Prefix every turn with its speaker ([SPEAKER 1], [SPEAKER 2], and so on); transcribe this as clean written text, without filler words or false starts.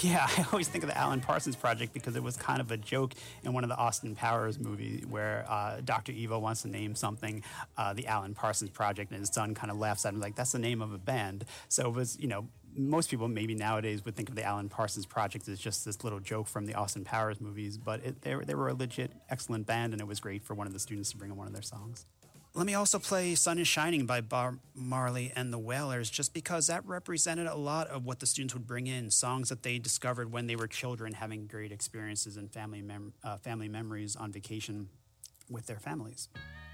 [SPEAKER 1] Yeah, I always think of the Alan Parsons Project because it was kind of a joke in one of the Austin Powers movies where Dr. Evil wants to name something the Alan Parsons Project, and his son kind of laughs at him like, that's the name of a band. So it was, most people maybe nowadays would think of the Alan Parsons Project as just this little joke from the Austin Powers movies, but they were a legit excellent band, and it was great for one of the students to bring in one of their songs. Let me also play Sun is Shining by Bob Marley and the Wailers, just because that represented a lot of what the students would bring in, songs that they discovered when they were children, having great experiences and family memories on vacation with their families.